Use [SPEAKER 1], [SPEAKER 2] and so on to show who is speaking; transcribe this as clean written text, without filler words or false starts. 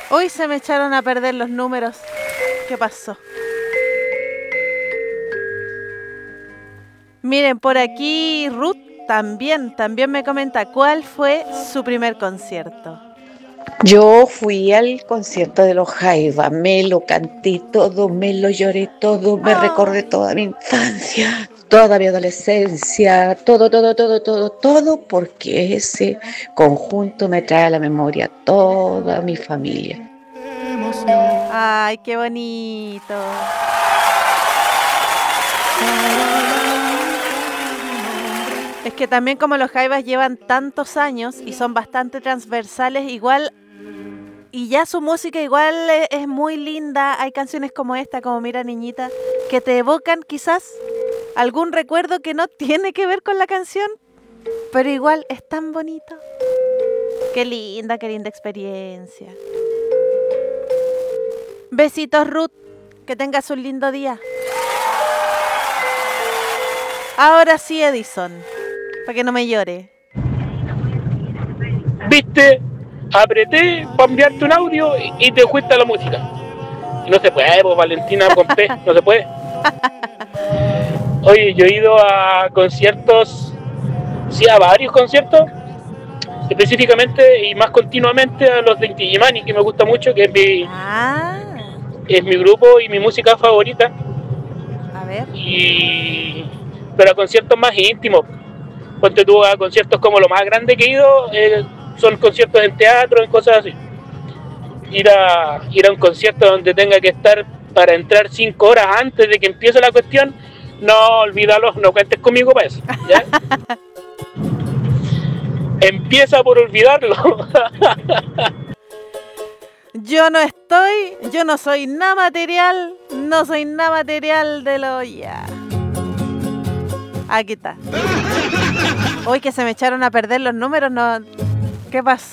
[SPEAKER 1] Hoy se me echaron a perder los números. ¿Qué pasó? Miren, por aquí Ruth también me comenta cuál fue su primer concierto.
[SPEAKER 2] Yo fui al concierto de los Jaivas, me lo canté todo, me lo lloré todo, me recordé toda mi infancia, toda mi adolescencia, todo, porque ese conjunto me trae a la memoria toda mi familia.
[SPEAKER 1] Ay, qué bonito. Es que también como los Jaivas llevan tantos años y son bastante transversales, igual, y ya su música igual es muy linda. Hay canciones como esta, como Mira Niñita, que te evocan quizás algún recuerdo que no tiene que ver con la canción, pero igual es tan bonito. Qué linda experiencia. Besitos, Ruth, que tengas un lindo día. Ahora sí, Edison, para que no me llore.
[SPEAKER 3] ¿Viste? Apreté para enviarte un audio y te fuiste a la música. No se puede, pues, Valentina con P, no se puede. Oye, yo he ido a conciertos, sí, a varios conciertos, específicamente y más continuamente a los de Inti Illimani, que me gusta mucho, que es mi grupo y mi música favorita.
[SPEAKER 1] A ver.
[SPEAKER 3] Pero a conciertos más íntimos. Ponte tú a conciertos como lo más grande que he ido, son conciertos en teatro, en cosas así. Ir a un concierto donde tenga que estar para entrar 5 horas antes de que empiece la cuestión, no, olvídalo, no cuentes conmigo para eso, ¿ya? Empieza por olvidarlo.
[SPEAKER 1] Yo no soy nada material, de lo ya. Aquí está. Hoy que se me echaron a perder los números, no. ¿Qué pasó?